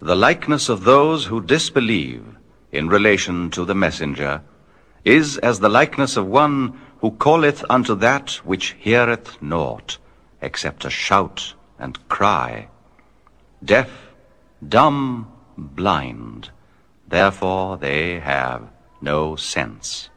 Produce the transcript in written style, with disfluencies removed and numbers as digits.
The likeness of those who disbelieve in relation to the messenger is as the likeness of one who calleth unto that which heareth naught, except a shout and cry. Deaf, dumb, blind, therefore they have no sense.